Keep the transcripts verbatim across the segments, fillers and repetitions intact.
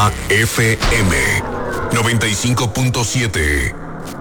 Ya F M noventa y cinco punto siete.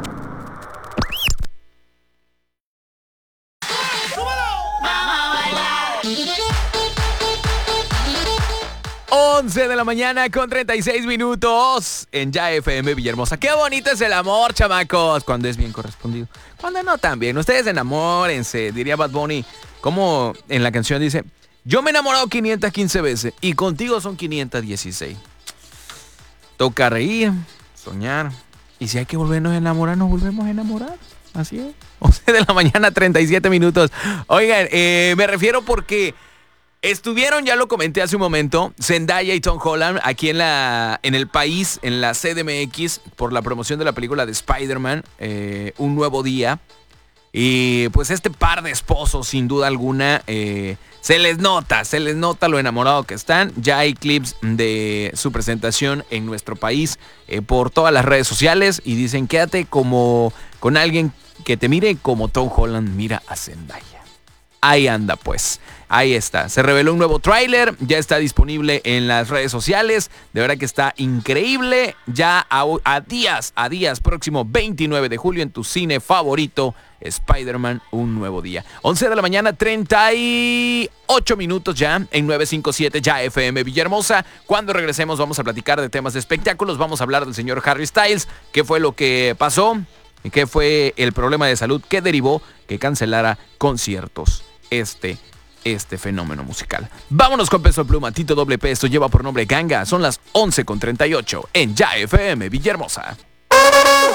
once de la mañana con treinta y seis minutos en Ya F M Villahermosa. Qué bonito es el amor, chamacos, cuando es bien correspondido. Cuando no, también. Ustedes enamórense, diría Bad Bunny. Como en la canción dice, yo me he enamorado quinientas quince veces y contigo son quinientas dieciséis. Toca reír, soñar. Y si hay que volvernos a enamorar, nos volvemos a enamorar. Así es. once de la mañana, treinta y siete minutos. Oigan, eh, me refiero porque... Estuvieron, ya lo comenté hace un momento, Zendaya y Tom Holland aquí en la en el país, en la C D M X, por la promoción de la película de Spider-Man, eh, Un Nuevo Día. Y pues este par de esposos, sin duda alguna, eh, se les nota, se les nota lo enamorado que están. Ya hay clips de su presentación en nuestro país eh, por todas las redes sociales y dicen, quédate como con alguien que te mire como Tom Holland mira a Zendaya. Ahí anda pues, ahí está. Se reveló un nuevo tráiler, ya está disponible en las redes sociales. De verdad que está increíble. Ya a, a días, a días, próximo veintinueve de julio en tu cine favorito, Spider-Man, Un Nuevo Día. once de la mañana, treinta y ocho minutos ya en novecientos cincuenta y siete Ya F M Villahermosa. Cuando regresemos vamos a platicar de temas de espectáculos. Vamos a hablar del señor Harry Styles, qué fue lo que pasó y qué fue el problema de salud que derivó que cancelara conciertos este, este fenómeno musical. Vámonos con Peso Pluma, Tito Doble P. Esto lleva por nombre Ganga. Son las once con treinta y ocho en Ya F M Villahermosa.